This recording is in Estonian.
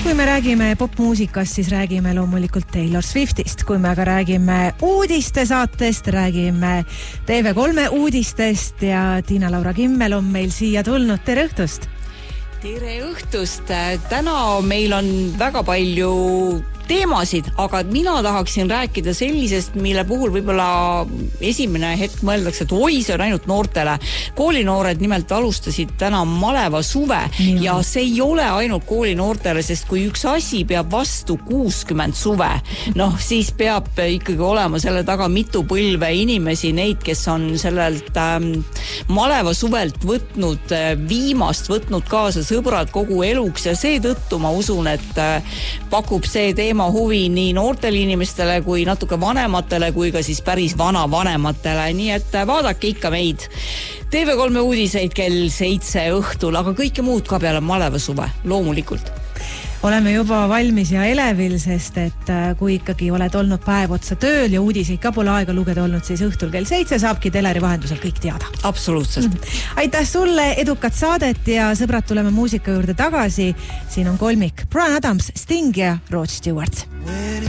kui me räägime popmuusikast, siis räägime loomulikult Taylor Swiftist. Kui me aga räägime uudistesaatest, räägime TV3 uudistest ja Tiina-Laura Kimmel on meil siia tulnud. Tere õhtust! Tere õhtust! Täna meil on väga palju teemasid, aga mina tahaksin rääkida sellisest, mille puhul võib-olla esimene hetk mõeldakse, et oi, see on ainult noortele. Koolinoored nimelt alustasid täna maleva suve ja see ei ole ainult koolinoortele, sest kui üks asi peab vastu 60 suve, siis peab ikkagi olema selle taga mitu põlve inimesi, neid, kes on sellelt maleva suvelt võtnud kaasa sõbrad kogu eluks ja seetõttu ma usun, et pakub see teema huvi nii noortele inimestele kui natuke vanematele kui ka siis päris vanavanematele, nii et vaadake ikka meid. TV3 uudiseid kell 7 õhtul, aga kõike muud ka peale maleva suve, loomulikult. Oleme juba valmis ja elevil, sest et kui ikkagi oled olnud päev otsa tööl ja uudiseid ka pole aega lugeda olnud, siis õhtul kell 7 saabki teleri vahendusel kõik teada. Absoluutselt. Aitäh sulle, edukat saadet ja sõbrad, tuleme muusika juurde tagasi. Siin on kolmik Bryan Adams, Sting ja Rod Stewart.